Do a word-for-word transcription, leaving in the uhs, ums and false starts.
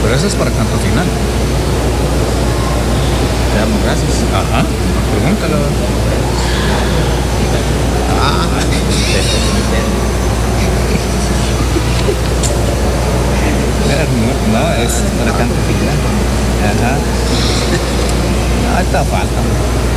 Pero eso es para canto final. Te damos gracias. Ajá. Pregúntalo. Ah, No, no, es para canto final. Ajá. No, está falta.